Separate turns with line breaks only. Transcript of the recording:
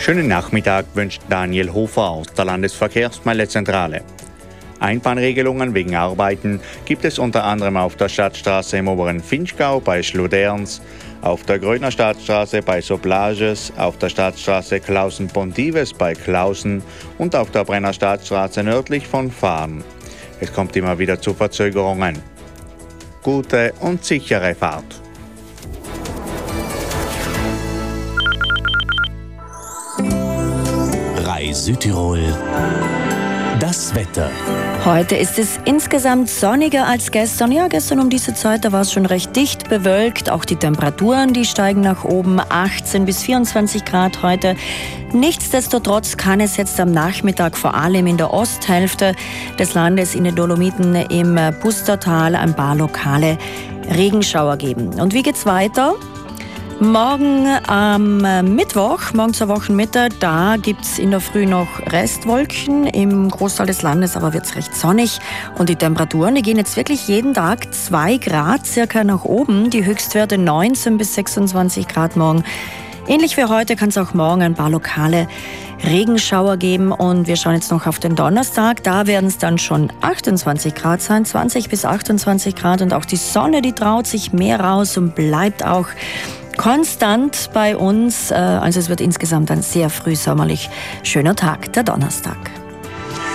Schönen Nachmittag wünscht Daniel Hofer aus der Landesverkehrsmeldezentrale. Einbahnregelungen wegen Arbeiten gibt es unter anderem auf der Stadtstraße im oberen Vinschgau bei Schluderns, auf der Grödner Stadtstraße bei Soplages, auf der Stadtstraße Klausen-Pontives bei Klausen und auf der Brenner Stadtstraße nördlich von Fahren. Es kommt immer wieder zu Verzögerungen. Gute und sichere Fahrt.
Südtirol. Das Wetter.
Heute ist es insgesamt sonniger als gestern. Ja, gestern um diese Zeit, da war es schon recht dicht bewölkt. Auch die Temperaturen, die steigen nach oben, 18 bis 24 Grad heute. Nichtsdestotrotz kann es jetzt am Nachmittag vor allem in der Osthälfte des Landes, in den Dolomiten, im Pustertal ein paar lokale Regenschauer geben. Und wie geht's weiter? Morgen am Mittwoch, morgen zur Wochenmitte, da gibt's in der Früh noch Restwolken im Großteil des Landes, aber wird's recht sonnig. Und die Temperaturen, die gehen jetzt wirklich jeden Tag 2 Grad circa nach oben. Die Höchstwerte 19 bis 26 Grad morgen. Ähnlich wie heute kann es auch morgen ein paar lokale Regenschauer geben. Und wir schauen jetzt noch auf den Donnerstag. Da werden es dann schon 28 Grad sein, 20 bis 28 Grad. Und auch die Sonne, die traut sich mehr raus und bleibt auch konstant bei uns. Also es wird insgesamt ein sehr frühsommerlich schöner Tag, der Donnerstag.